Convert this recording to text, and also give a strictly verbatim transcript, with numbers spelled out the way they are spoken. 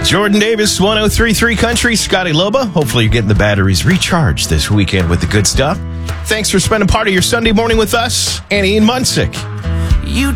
Jordan Davis, one oh three point three Country, Scotty Loba. Hopefully you're getting the batteries recharged this weekend with the good stuff. Thanks for spending part of your Sunday morning with us and Ian Munsick. You